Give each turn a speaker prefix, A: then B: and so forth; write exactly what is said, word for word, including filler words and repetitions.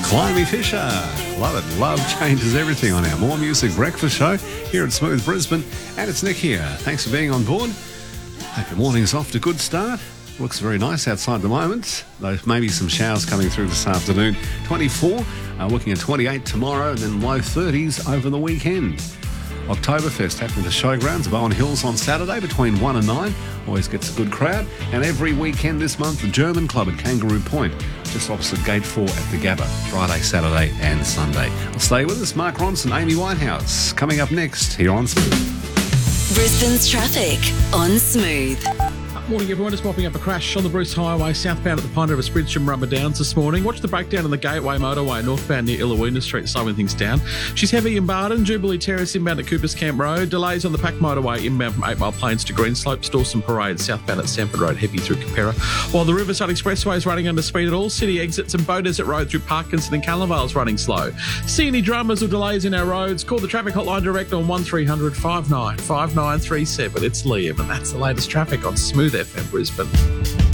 A: Climby Fisher. Love it. Love changes everything on our More Music Breakfast Show here at Smooth Brisbane. And it's Nick here. Thanks for being on board. Hope your morning's off to a good start. Looks very nice outside at the moment. Though maybe some showers coming through this afternoon. twenty-four, uh, looking at twenty-eight tomorrow, and then low thirties over the weekend. Oktoberfest happening at the showgrounds, Bowen Hills on Saturday between one and nine. Always gets a good crowd. And every weekend this month, the German Club at Kangaroo Point, just opposite Gate four at the Gabba, Friday, Saturday and Sunday. Stay with us. Mark Ronson, Amy Whitehouse, coming up next here on Smooth.
B: Brisbane's traffic on Smooth.
C: Morning, everyone. Just mopping up a crash on the Bruce Highway southbound at the Pine River Spridsham Rubber Downs this morning. Watch the breakdown on the Gateway Motorway northbound near Illawina Street, slowing things down. She's heavy in Barden, Jubilee Terrace inbound at Coopers Camp Road. Delays on the Pack Motorway inbound from eight Mile Plains to Greenslopes. Dawson Parade southbound at Sanford Road, heavy through Capera. While the Riverside Expressway is running under speed at all city exits, and Bow Desert Road through Parkinson and Cullenvale is running slow. See any dramas or delays in our roads? Call the traffic hotline direct on one three hundred five nine five nine three seven. It's Liam, and that's the latest traffic on Smooth F M Brisbane.